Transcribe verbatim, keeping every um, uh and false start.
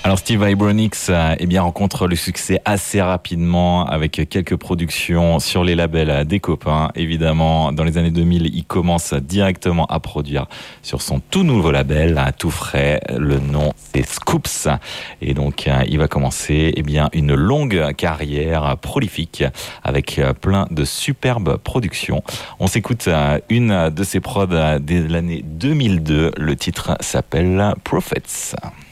Alors Steve Abronics euh, eh bien, rencontre le succès assez rapidement avec quelques productions sur les labels des copains. Évidemment, dans les années deux mille, il commence directement à produire sur son tout nouveau label, tout frais. Le nom, c'est Scoops. Et donc, euh, il va commencer eh bien, une longue carrière prolifique avec plein de superbes productions. On s'écoute euh, une de ses prods dès l'année deux mille deux. Le titre s'appelle Prophets.